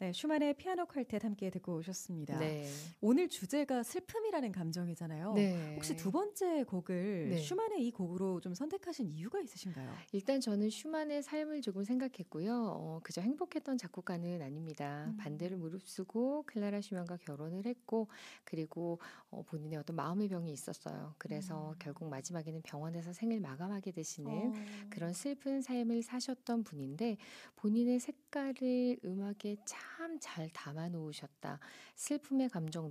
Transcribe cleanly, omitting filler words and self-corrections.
네, 슈만의 피아노 퀄텟 함께 듣고 오셨습니다. 네. 오늘 주제가 슬픔이라는 감정이잖아요. 네. 혹시 두 번째 곡을 네. 슈만의 이 곡으로 좀 선택하신 이유가 있으신가요? 일단 저는 슈만의 삶을 조금 생각했고요. 그저 행복했던 작곡가는 아닙니다. 반대를 무릅쓰고 클라라 슈만과 결혼을 했고 그리고 본인의 어떤 마음의 병이 있었어요. 그래서 결국 마지막에는 병원에서 생을 마감하게 되시는 그런 슬픈 삶을 사셨던 분인데 본인의 색깔을 음악에 참 잘 담아 놓으셨다. 슬픔의 감정